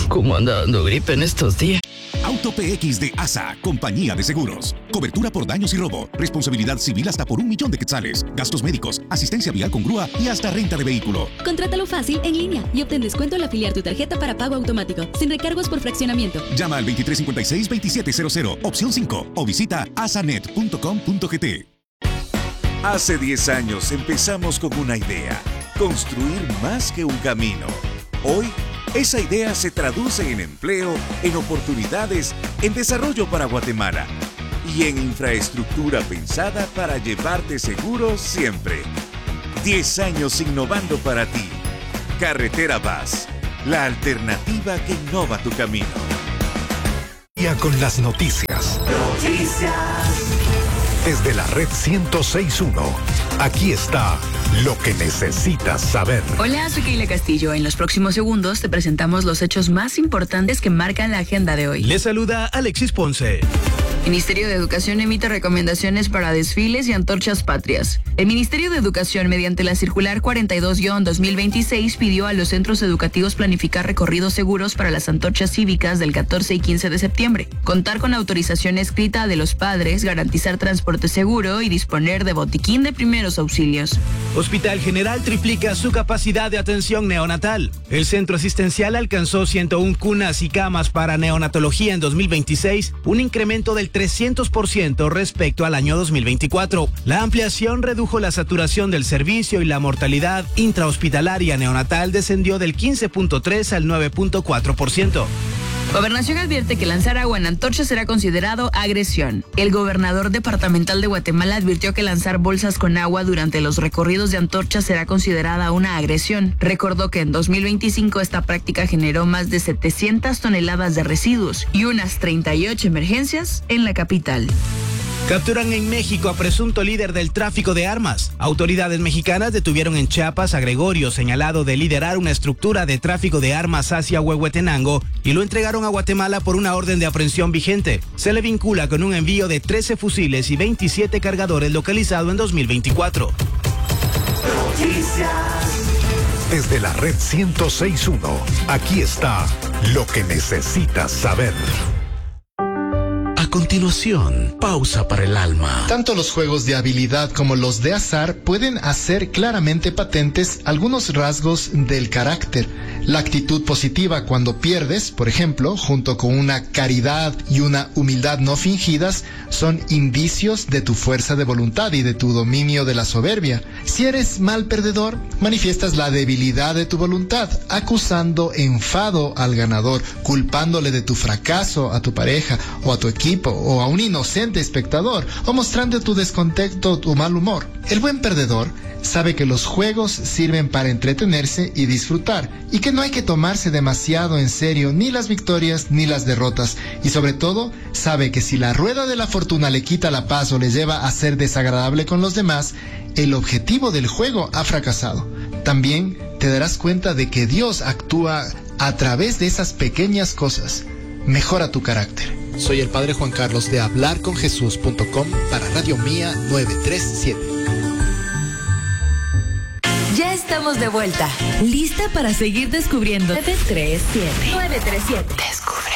¿Cómo anda dando gripe en estos días? Auto PX de ASA, compañía de seguros. Cobertura por daños y robo. Responsabilidad civil hasta por 1.000.000 de quetzales. Gastos médicos, asistencia vial con grúa y hasta renta de vehículo. Contrátalo fácil en línea y obtén descuento al afiliar tu tarjeta para pago automático, sin recargos por fraccionamiento. Llama al 2356-2700, opción 5, o visita asanet.com.gt. Hace 10 años empezamos con una idea: construir más que un camino. Hoy, esa idea se traduce en empleo, en oportunidades, en desarrollo para Guatemala y en infraestructura pensada para llevarte seguro siempre. 10 años innovando para ti. Carretera VAS, la alternativa que innova tu camino. Ya con las noticias. Desde la red 106.1, aquí está lo que necesitas saber. Hola, soy Keila Castillo. En los próximos segundos te presentamos los hechos más importantes que marcan la agenda de hoy. Le saluda Alexis Ponce. Ministerio de Educación emite recomendaciones para desfiles y antorchas patrias. El Ministerio de Educación, mediante la circular 42-2026, pidió a los centros educativos planificar recorridos seguros para las antorchas cívicas del 14 y 15 de septiembre, contar con autorización escrita de los padres, garantizar transporte seguro y disponer de botiquín de primeros auxilios. Hospital General triplica su capacidad de atención neonatal. El centro asistencial alcanzó 101 cunas y camas para neonatología en 2026, un incremento del 300% respecto al año 2024. La ampliación redujo la saturación del servicio y la mortalidad intrahospitalaria neonatal descendió del 15.3 al 9.4%. Gobernación advierte que lanzar agua en antorchas será considerado agresión. El gobernador departamental de Guatemala advirtió que lanzar bolsas con agua durante los recorridos de antorchas será considerada una agresión. Recordó que en 2025 esta práctica generó más de 700 toneladas de residuos y unas 38 emergencias en la capital. Capturan en México a presunto líder del tráfico de armas. Autoridades mexicanas detuvieron en Chiapas a Gregorio, señalado de liderar una estructura de tráfico de armas hacia Huehuetenango, y lo entregaron a Guatemala por una orden de aprehensión vigente. Se le vincula con un envío de 13 fusiles y 27 cargadores localizado en 2024. Desde la red 106.1, aquí está lo que necesitas saber. A continuación, pausa para el alma. Tanto los juegos de habilidad como los de azar pueden hacer claramente patentes algunos rasgos del carácter. La actitud positiva cuando pierdes, por ejemplo, junto con una caridad y una humildad no fingidas, son indicios de tu fuerza de voluntad y de tu dominio de la soberbia. Si eres mal perdedor, manifiestas la debilidad de tu voluntad, acusando enfado al ganador, culpándole de tu fracaso a tu pareja o a tu equipo o a un inocente espectador, o mostrando tu descontento o tu mal humor. El buen perdedor sabe que los juegos sirven para entretenerse y disfrutar, y que no hay que tomarse demasiado en serio ni las victorias ni las derrotas, y sobre todo sabe que si la rueda de la fortuna le quita la paz o le lleva a ser desagradable con los demás, el objetivo del juego ha fracasado. También te darás cuenta de que Dios actúa a través de esas pequeñas cosas. Mejora tu carácter. Soy el Padre Juan Carlos de hablarconjesús.com para Radio Mía 937. Ya estamos de vuelta, lista para seguir descubriendo 937. Descubre.